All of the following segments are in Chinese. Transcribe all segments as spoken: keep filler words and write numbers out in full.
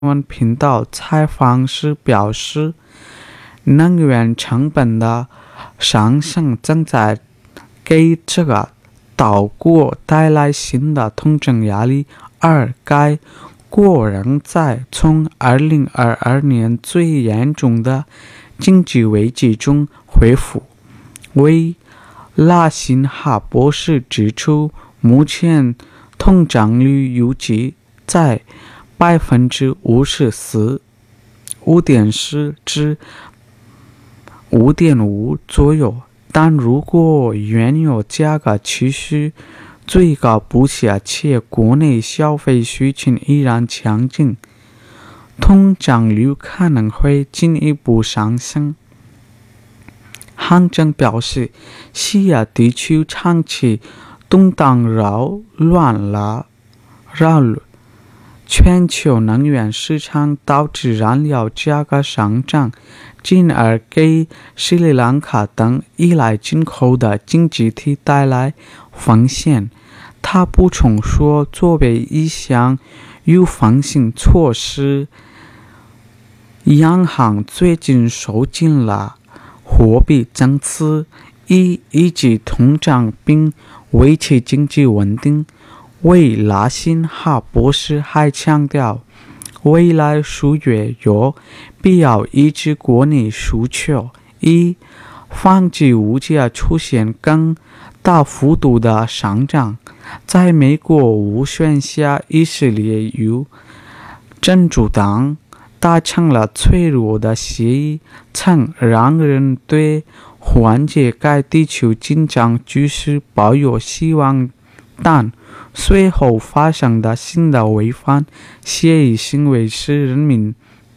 文频道采访时表示，能源成本的上升正在给这个岛国带来新的通胀压力，而该国仍在从二零二二年最严重的经济危机中恢复。为拉辛哈博士指出，目前通胀率预计在百分之五十四、五点四至五点五左右，但如果原油价格持续最高不下，且国内消费需求依然强劲，通胀率可能会进一步上升。行政表示，西亚地区长期动荡扰乱了扰乱全球能源市场，导致燃料价格上涨，进而给斯里兰卡等依赖进口的经济体带来风险。他补充说，作为一项预防性措施，央行最近收紧了货币政策，以抑制通胀并维持经济稳定。为拉辛哈博士还强调，未来数月有必要抑制国内需求，以防止物价出现更大幅度的上涨。在美国无选下，以色列与真主党达成了脆弱的协议，曾让人对缓解该地区紧张局势抱有希望，但随后发生的新的违反协议行为使人民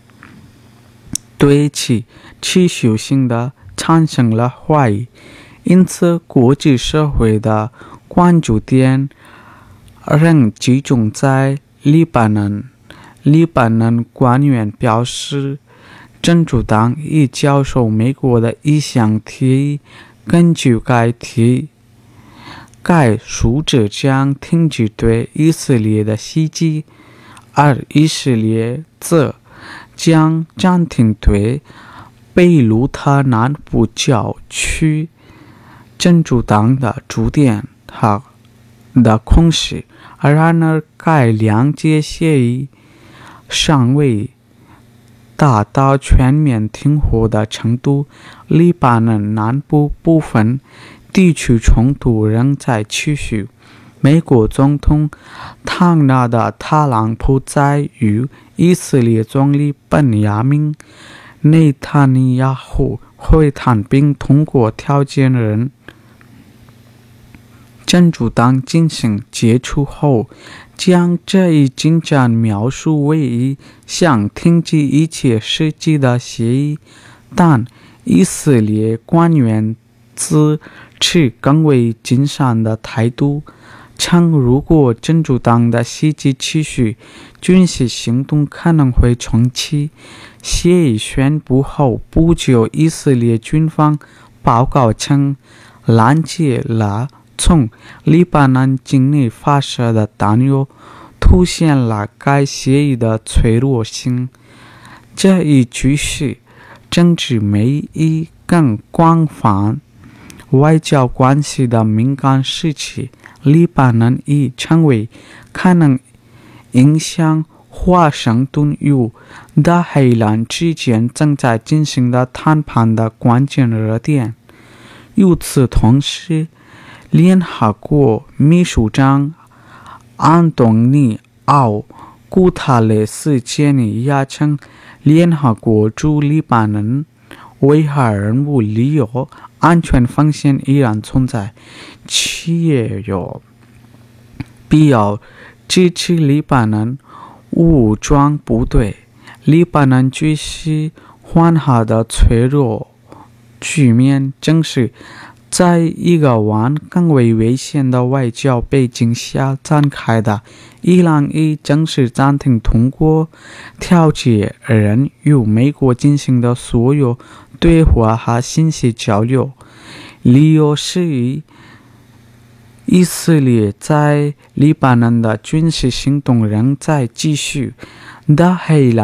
对其持续性的产生了怀疑，因此国际社会的关注点仍集中在黎巴嫩。黎巴嫩官员表示，真主党已接受美国的一项提议，根据该提议，该数者将停止对以色列的袭击，而以色列则将暂停对贝鲁特南部郊区真主党的驻点的控制。然而，该两节协议尚未达到全面停火的程度，黎巴嫩南部部分地区冲突仍在持续。美国总统唐纳德·特朗普在与以色列总理本雅明·内塔尼亚胡会谈并通过条件人真主党进行接触后，将这一进展描述为一项停止一切实际的协议，但以色列官员自持更为谨慎的态度，称如果真主党的袭击持续，军事行动可能会重启。协议宣布后不久，以色列军方报告称拦截了从黎巴嫩境内发射的弹药，凸显了该协议的脆弱性。这一局势正值美以更广泛外交关系的敏感时期，黎巴嫩已成为可能影响华盛顿与大黑兰之间正在进行的谈判的关键热点。与此同时，联合国秘书长安东尼奥·古塔雷斯建议亚称，联合国驻黎巴嫩维和任务理由安全风险依然存在，企业有必要支持黎巴嫩武装部队。黎巴嫩局势缓和的脆弱局面，正是在一个往更为危险的外交背景下展开的。伊朗已正式暂停通过调解人与美国进行的所有对话和信息交流，理由是以以色列在黎巴嫩的军事行动仍在继续， dahil